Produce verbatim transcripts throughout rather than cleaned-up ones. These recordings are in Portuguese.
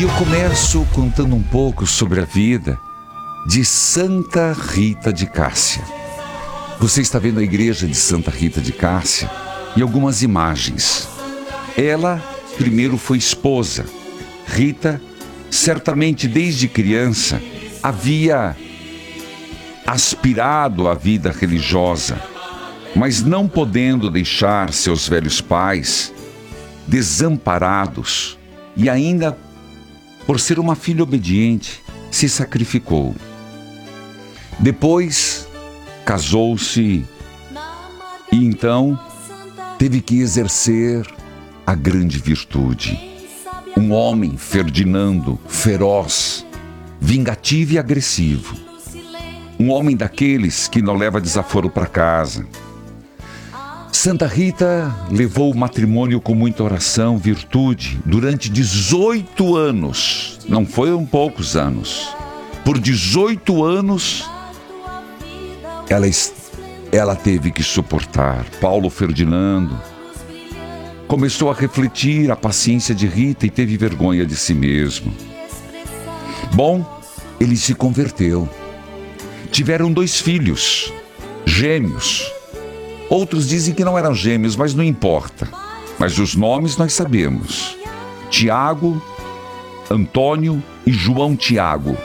eu começo contando um pouco sobre a vida de Santa Rita de Cássia. Você está vendo a igreja de Santa Rita de Cássia e algumas imagens. Ela primeiro foi esposa. Rita, certamente desde criança, havia aspirado à vida religiosa, mas não podendo deixar seus velhos pais desamparados e ainda, por ser uma filha obediente, se sacrificou. Depois, casou-se e então teve que exercer a grande virtude. Um homem, Ferdinando, feroz, vingativo e agressivo. Um homem daqueles que não leva desaforo para casa. Santa Rita levou o matrimônio com muita oração, virtude, durante dezoito anos. Não foram poucos anos. Por dezoito anos, ela, ela teve que suportar. Paulo Ferdinando começou a refletir a paciência de Rita e teve vergonha de si mesmo. Bom, ele se converteu. Tiveram dois filhos, gêmeos. Outros dizem que não eram gêmeos, mas não importa. Mas os nomes nós sabemos. Tiago, Antônio e João Tiago.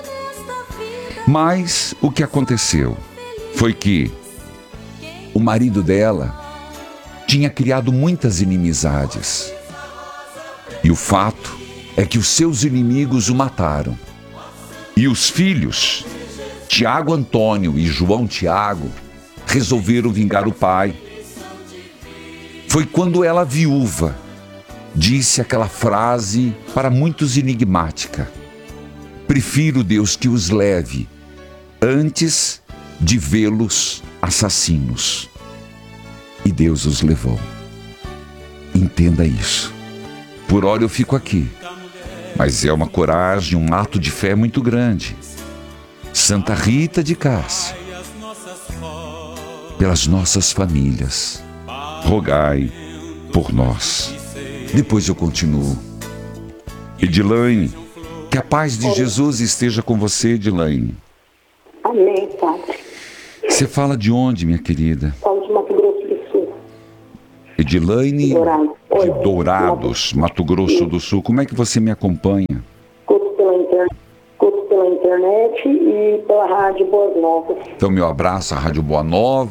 Mas o que aconteceu foi que o marido dela tinha criado muitas inimizades. E o fato é que os seus inimigos o mataram. E os filhos, Tiago Antônio e João Tiago, resolveram vingar o pai. Foi quando ela, viúva, disse aquela frase para muitos enigmática: prefiro, Deus, que os leve antes de vê-los assassinos. E Deus os levou. Entenda isso. Por hora eu fico aqui, mas é uma coragem, um ato de fé muito grande. Santa Rita de Cássia, pelas nossas famílias, rogai por nós. Depois eu continuo. Edilaine, que a paz de Jesus esteja com você, Edilaine. Amém, Padre. Você fala de onde, minha querida? Falo de Mato Grosso do Sul. Edilaine Dourado. de Dourados, Mato Grosso do Sul. Como é que você me acompanha? Curso pela internet, curso pela internet e pela rádio Boas Novas. Então, meu abraço à Rádio Boa Nova.